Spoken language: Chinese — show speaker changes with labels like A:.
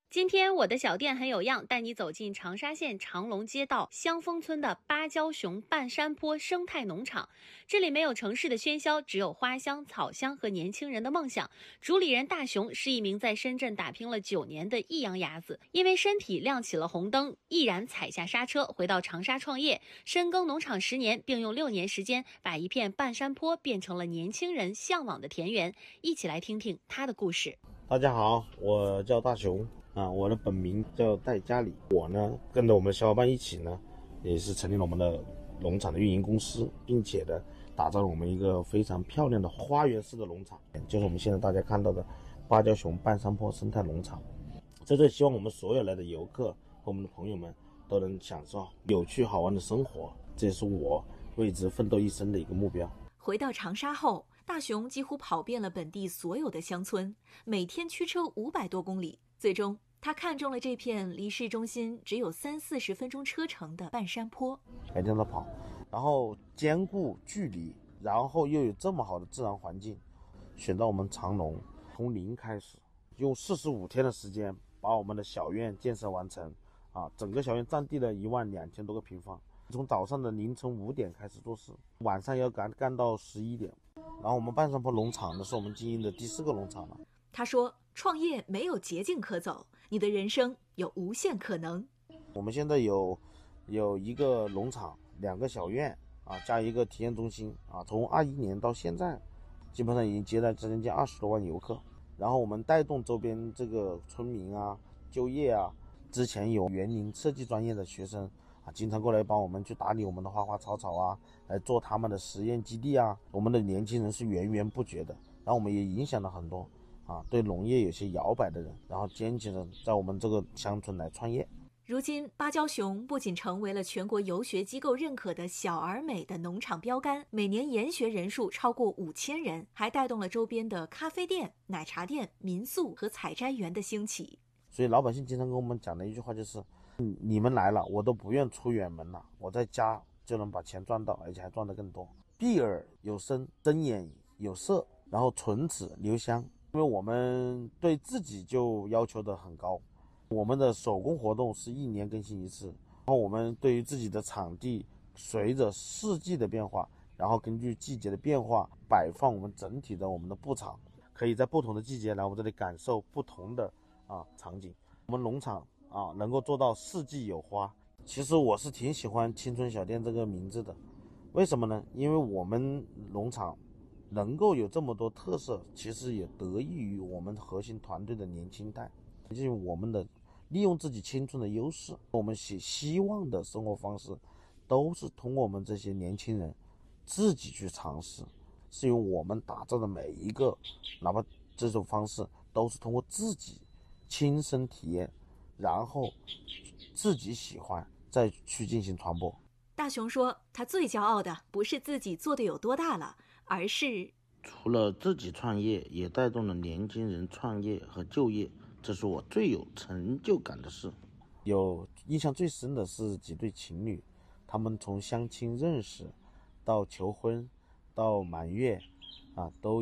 A: 今天我的小店很有样，带你走进长沙县长隆街道香峰村的芭蕉熊半山坡生态农场。这里没有城市的喧嚣，只有花香、草香和年轻人的梦想。主理人大熊是一名在深圳打拼了9年的一阳伢子，因为身体亮起了红灯，毅然踩下刹车，回到长沙创业，深耕农场10年，并用6年时间把一片半山坡变成了年轻人向往的田园。一起来听听他的故事。
B: 大家好，我叫大熊我的本名叫戴家里。我呢跟着我们的小伙伴一起呢，也是成立了我们的农场的运营公司，并且呢打造了我们一个非常漂亮的花园式的农场，就是我们现在大家看到的芭蕉熊半山坡生态农场。在这希望我们所有来的游客和我们的朋友们都能享受有趣好玩的生活，这也是我为之奋斗一生的一个目标。
C: 回到长沙后，大熊几乎跑遍了本地所有的乡村，每天驱车500多公里，最终他看中了这片离市中心只有30-40分钟车程的半山坡。
B: 每天都跑，然后兼顾距离，然后又有这么好的自然环境，选到我们长隆，从零开始，用45天的时间把我们的小院建设完成整个小院占地了12000多个平方。从早上的凌晨5点开始做事，晚上要干到11点。然后我们半山坡农场呢，是我们经营的第4个农场了。
C: 他说，创业没有捷径可走，你的人生有无限可能。
B: 我们现在有一个农场，2个小院加一个体验中心从21年到现在，基本上已经接待将近20多万游客。然后我们带动周边这个村民就业之前有园林设计专业的学生经常过来帮我们去打理我们的花花草草来做他们的实验基地我们的年轻人是源源不绝的。然后我们也影响了很多对农业有些摇摆的人，然后坚持着在我们这个乡村来创业。
C: 如今芭蕉熊不仅成为了全国游学机构认可的小而美的农场标杆，每年研学人数超过5000人，还带动了周边的咖啡店、奶茶店、民宿和采摘园的兴起。
B: 所以老百姓经常跟我们讲的一句话就是你们来了，我都不愿出远门了，我在家就能把钱赚到，而且还赚得更多。闭耳有声，睁眼有色，然后唇齿留香。因为我们对自己就要求的很高，我们的手工活动是1年更新1次，然后我们对于自己的场地随着四季的变化，然后根据季节的变化摆放我们整体的我们的布场，可以在不同的季节来我们这里感受不同的场景。我们农场能够做到4季有花。其实我是挺喜欢青春小店这个名字的，为什么呢？因为我们农场能够有这么多特色，其实也得益于我们核心团队的年轻代，就是我们的利用自己青春的优势，我们希望的生活方式都是通过我们这些年轻人自己去尝试，是因为我们打造的每一个哪怕这种方式都是通过自己亲身体验，然后自己喜欢再去进行传播。
C: 大熊说，他最骄傲的不是自己做的有多大了，而是
D: 除了自己创业，也带动了年轻人创业和就业，这是我最有成就感的事。
B: 有印象最深的是几对情侣，他们从相亲认识到求婚到满月都